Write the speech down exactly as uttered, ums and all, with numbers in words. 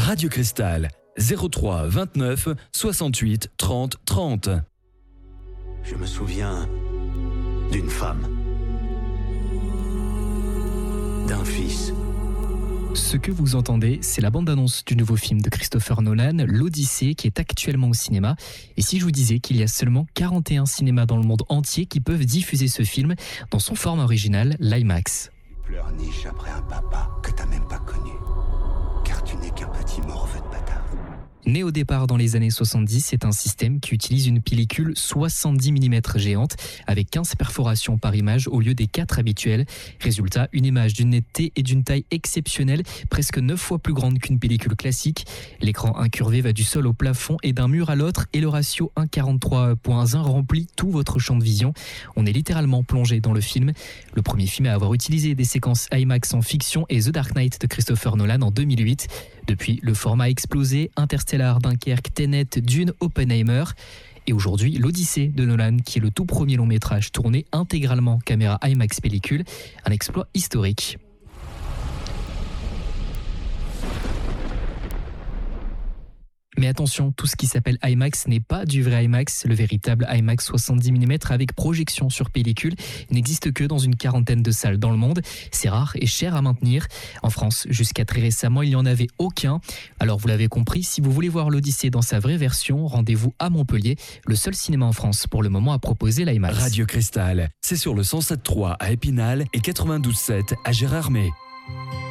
Radio Cristal, zéro trois vingt-neuf soixante-huit trente trente. Je me souviens d'une femme, d'un fils. Ce que vous entendez, c'est la bande-annonce du nouveau film de Christopher Nolan, L'Odyssée, qui est actuellement au cinéma. Et si je vous disais qu'il y a seulement quarante et un cinémas dans le monde entier qui peuvent diffuser ce film dans son format original, l'IMAX. Pleurniche après un papa que t'as même pas connu, car tu n'es qu'un petit morveux de bâtard. Né au départ dans les années soixante-dix, c'est un système qui utilise une pellicule soixante-dix millimètres géante avec quinze perforations par image au lieu des quatre habituelles. Résultat, une image d'une netteté et d'une taille exceptionnelle, presque neuf fois plus grande qu'une pellicule classique. L'écran incurvé va du sol au plafond et d'un mur à l'autre et le ratio un quarante-trois point un remplit tout votre champ de vision. On est littéralement plongé dans le film. Le premier film à avoir utilisé des séquences IMAX en fiction est The Dark Knight de Christopher Nolan en deux mille huit. Depuis, le format a explosé, Interstellar, Dunkerque, Tenet, Dune, Oppenheimer. Et aujourd'hui, l'Odyssée de Nolan, qui est le tout premier long métrage tourné intégralement caméra IMAX pellicule, un exploit historique. Mais attention, tout ce qui s'appelle IMAX n'est pas du vrai IMAX. Le véritable IMAX soixante-dix millimètres avec projection sur pellicule n'existe que dans une quarantaine de salles dans le monde. C'est rare et cher à maintenir. En France, jusqu'à très récemment, il n'y en avait aucun. Alors vous l'avez compris, si vous voulez voir l'Odyssée dans sa vraie version, rendez-vous à Montpellier, le seul cinéma en France pour le moment à proposer l'IMAX. Radio Cristal, c'est sur le cent sept point trois à Épinal et quatre-vingt-douze virgule sept à Gérardmer.